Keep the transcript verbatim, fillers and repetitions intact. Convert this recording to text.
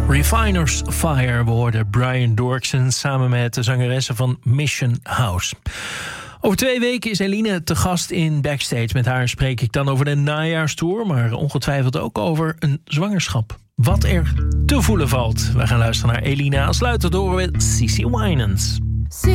Refiner's Fire. We hoorden Brian Dorksen samen met de zangeressen van Mission House. Over twee weken is Eline te gast in Backstage. Met haar spreek ik dan over de najaarstour, maar ongetwijfeld ook over een zwangerschap. Wat er te voelen valt. We gaan luisteren naar Eline. Aansluitend horen we Cici Winans.